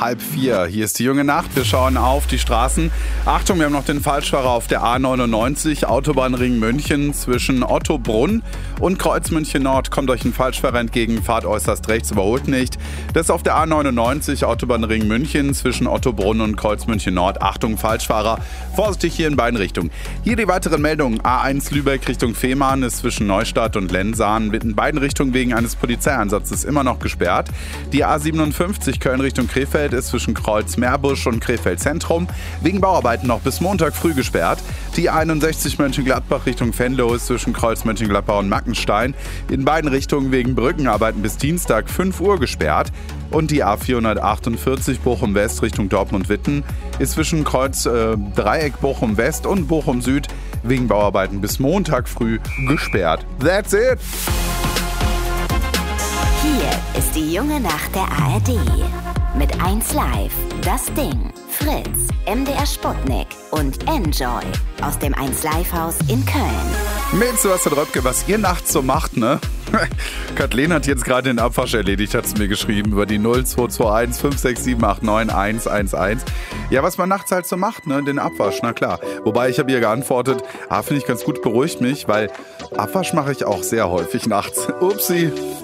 3:30. Hier ist die junge Nacht. Wir schauen auf die Straßen. Achtung, wir haben noch den Falschfahrer auf der A99, Autobahnring München zwischen Ottobrunn und Kreuz München Nord. Kommt euch ein Falschfahrer entgegen, fahrt äußerst rechts, überholt nicht. Das ist auf der A99, Autobahnring München zwischen Ottobrunn und Kreuz München Nord. Achtung, Falschfahrer. Vorsichtig hier in beiden Richtungen. Hier die weiteren Meldungen. A1 Lübeck Richtung Fehmarn ist zwischen Neustadt und Lensahn in beiden Richtungen wegen eines Polizeieinsatzes immer noch gesperrt. Die A57 Köln Richtung Krefeld ist zwischen Kreuz Meerbusch und Krefeld Zentrum wegen Bauarbeiten noch bis Montag früh gesperrt. Die 61 Mönchengladbach Richtung Venlo ist zwischen Kreuz Mönchengladbach und Mackenstein in beiden Richtungen wegen Brückenarbeiten bis Dienstag 5 Uhr gesperrt. Und die A448 Bochum West Richtung Dortmund-Witten ist zwischen Kreuz Dreieck Bochum West und Bochum Süd wegen Bauarbeiten bis Montag früh gesperrt. That's it! Hier ist die junge Nacht der ARD. Mit 1 Live, Das Ding, Fritz, MDR Sputnik und Enjoy aus dem 1 Live Haus in Köln. Mit Sebastian Röpke, was ihr nachts so macht, ne? Kathleen hat jetzt gerade den Abwasch erledigt, hat es mir geschrieben, über die 0221 56789 111. Ja, was man nachts halt so macht, ne? Den Abwasch, na klar. Wobei ich habe ihr geantwortet, finde ich ganz gut, beruhigt mich, weil Abwasch mache ich auch sehr häufig nachts. Upsi.